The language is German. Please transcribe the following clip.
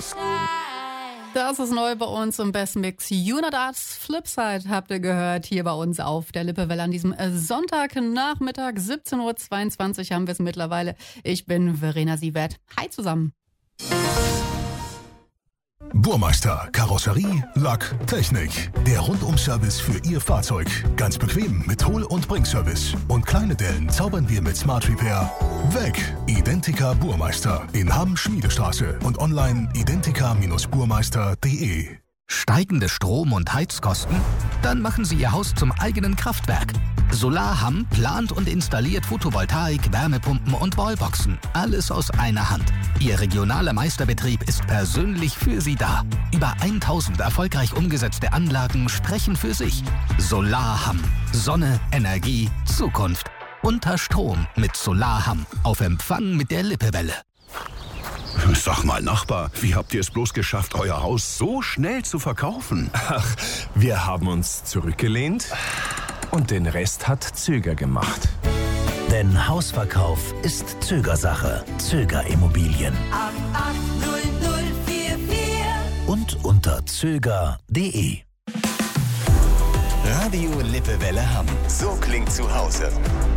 Das ist neu bei uns im Best Mix. Unadas Flipside habt ihr gehört hier bei uns auf der Lippewelle an diesem Sonntagnachmittag. 17.22 Uhr haben wir es mittlerweile. Ich bin Verena Sievert. Hi zusammen. Burmeister, Karosserie, Lack, Technik. Der Rundum-Service für Ihr Fahrzeug. Ganz bequem mit Hol- und Bringservice. Und kleine Dellen zaubern wir mit Smart Repair weg. Identica Burmeister in Hamm-Schmiedestraße und online identica-burmeister.de. Steigende Strom- und Heizkosten? Dann machen Sie Ihr Haus zum eigenen Kraftwerk. Solarham plant und installiert Photovoltaik, Wärmepumpen und Wallboxen. Alles aus einer Hand. Ihr regionaler Meisterbetrieb ist persönlich für Sie da. Über 1000 erfolgreich umgesetzte Anlagen sprechen für sich. Solarham. Sonne, Energie, Zukunft. Unter Strom mit Solarham. Auf Empfang mit der Lippewelle. Sag mal, Nachbar, wie habt ihr es bloß geschafft, euer Haus so schnell zu verkaufen? Ach, wir haben uns zurückgelehnt und den Rest hat Zöger gemacht. Denn Hausverkauf ist Zögersache. Zöger Immobilien. 880044 Und unter zöger.de. Radio Lippewelle Hamm. So klingt zu Hause.